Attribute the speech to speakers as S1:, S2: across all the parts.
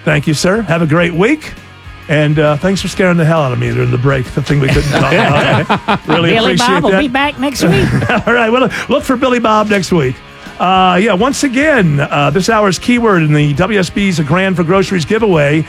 S1: Thank you, sir. Have a great week. And thanks for scaring the hell out of me during the break, the thing we couldn't talk about. Really
S2: Billy
S1: appreciate
S2: Bob
S1: that.
S2: will be back next week.
S1: All right, well, look for Billy Bob next week. Once again, this hour's keyword in the WSB's A Grand for Groceries giveaway,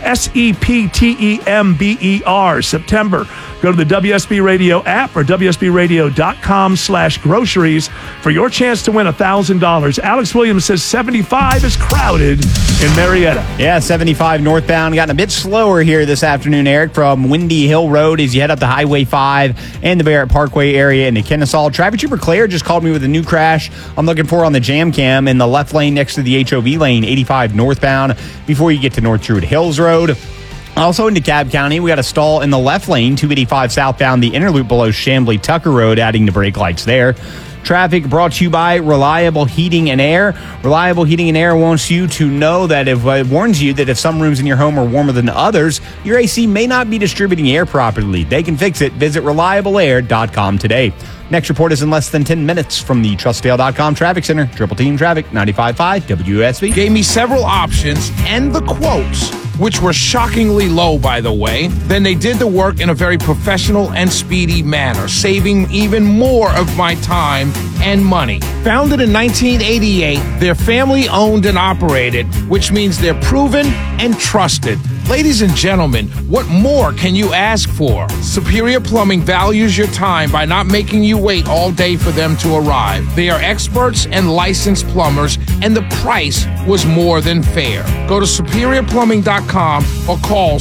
S1: SEPTEMBER, September. Go to the WSB Radio app or WSBRadio.com/groceries for your chance to win $1,000. Alex Williams says 75 is crowded in Marietta.
S3: Yeah, 75 northbound. Gotten a bit slower here this afternoon, Eric, from Windy Hill Road as you head up to Highway 5 and the Barrett Parkway area into Kennesaw. Traffic Trooper Claire just called me with a new crash I'm looking for on the Jam Cam in the left lane next to the HOV lane, 85 northbound, before you get to North Druid Hills Road. Also in DeKalb County, we got a stall in the left lane, 285 southbound, the inner loop below Chambly Tucker Road, adding to brake lights there. Traffic brought to you by Reliable Heating and Air. Reliable Heating and Air wants you to know that warns you that if some rooms in your home are warmer than others, your AC may not be distributing air properly. They can fix it. Visit reliableair.com today. Next report is in less than 10 minutes from the TrustDale.com Traffic Center. Triple Team Traffic, 95.5 WSB.
S4: Gave me several options and the quotes, which were shockingly low, by the way. Then they did the work in a very professional and speedy manner, saving even more of my time and money. Founded in 1988, they're family owned and operated, which means they're proven and trusted. Ladies and gentlemen, what more can you ask for? Superior Plumbing values your time by not making you wait all day for them to arrive. They are experts and licensed plumbers, and the price was more than fair. Go to superiorplumbing.com or call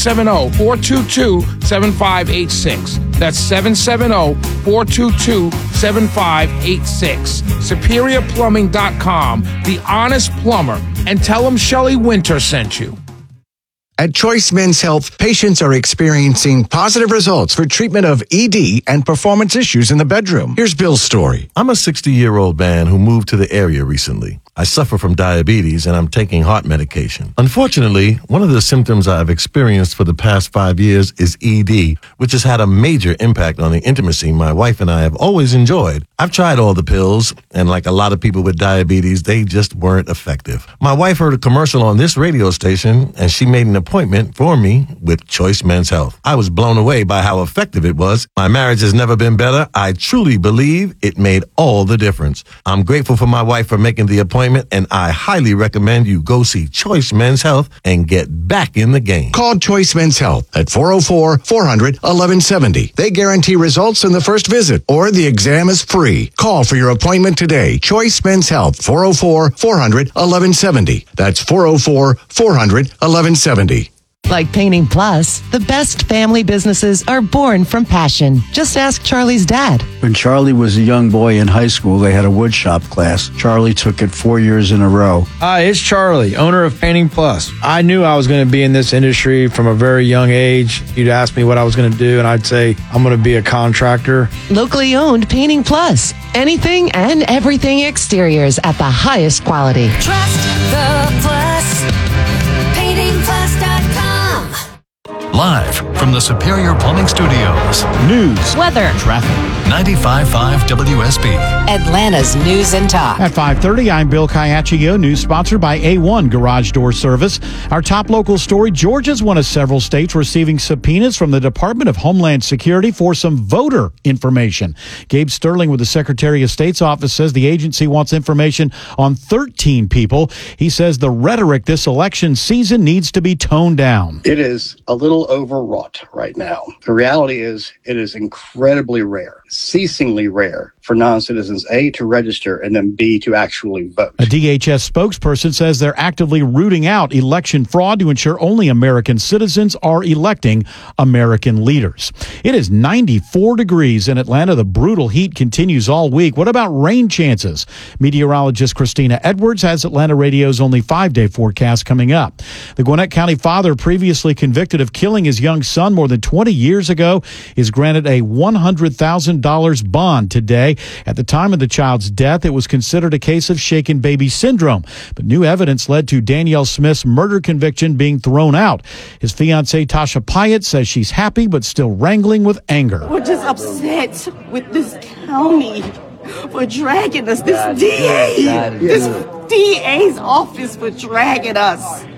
S4: 770-422-7586. That's 770-422-7586. superiorplumbing.com, the honest plumber, and tell them Shelley Winter sent you.
S5: At Choice Men's Health, patients are experiencing positive results for treatment of ED and performance issues in the bedroom. Here's Bill's story.
S6: I'm a 60-year-old man who moved to the area recently. I suffer from diabetes and I'm taking heart medication. Unfortunately, one of the symptoms I've experienced for the past 5 years is ED, which has had a major impact on the intimacy my wife and I have always enjoyed. I've tried all the pills, and like a lot of people with diabetes, they just weren't effective. My wife heard a commercial on this radio station, and she made an appointment for me with Choice Men's Health. I was blown away by how effective it was. My marriage has never been better. I truly believe it made all the difference. I'm grateful for my wife for making the appointment, and I highly recommend you go see Choice Men's Health and get back in the game.
S5: Call Choice Men's Health at 404-400-1170. They guarantee results in the first visit, or the exam is free. Call for your appointment today. Choice Men's Health, 404-400-1170. That's 404-400-1170.
S7: Like Painting Plus, the best family businesses are born from passion. Just ask Charlie's dad.
S8: When Charlie was a young boy in high school, they had a woodshop class. Charlie took it 4 years in a row.
S9: Hi, it's Charlie, owner of Painting Plus. I knew I was going to be in this industry from a very young age. You'd ask me what I was going to do, and I'd say, I'm going to be a contractor.
S7: Locally owned Painting Plus. Anything and everything exteriors at the highest quality.
S10: Trust the Plus. PaintingPlus.com.
S11: Live from the Superior Plumbing Studios.
S12: News,
S2: weather,
S11: traffic. 95.5 WSB.
S10: Atlanta's News and Talk.
S12: At 5:30, I'm Bill Caiaccio. News sponsored by A1 Garage Door Service. Our top local story, Georgia's one of several states receiving subpoenas from the Department of Homeland Security for some voter information. Gabe Sterling with the Secretary of State's office says the agency wants information on 13 people. He says the rhetoric this election season needs to be toned down.
S13: It is a little overwrought right now. The reality is it is incredibly rare, ceasingly rare for non-citizens, A, to register, and then B, to actually vote.
S12: A DHS spokesperson says they're actively rooting out election fraud to ensure only American citizens are electing American leaders. It is 94 degrees in Atlanta. The brutal heat continues all week. What about rain chances? Meteorologist Christina Edwards has Atlanta Radio's only 5-day forecast coming up. The Gwinnett County father, previously convicted of killing his young son more than 20 years ago, is granted a $100,000 bond today. At the time of the child's death, it was considered a case of shaken baby syndrome. But new evidence led to Danielle Smith's murder conviction being thrown out. His fiancée, Tasha Pyatt, says she's happy but still wrangling with anger.
S14: We're just upset with this county for dragging us. This DA's office for dragging us.